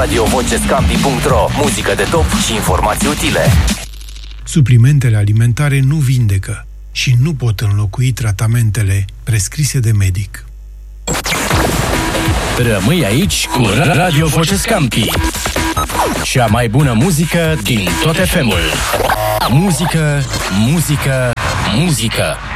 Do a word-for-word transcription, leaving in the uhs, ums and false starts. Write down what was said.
radio voce scampi punct ro. Muzică de top și informații utile. Suplimentele alimentare nu vindecă și nu pot înlocui tratamentele prescrise de medic. Rămâi aici cu Radio Voce Scampi. Cea mai bună muzică din tot F M-ul. Muzică, muzică, muzică.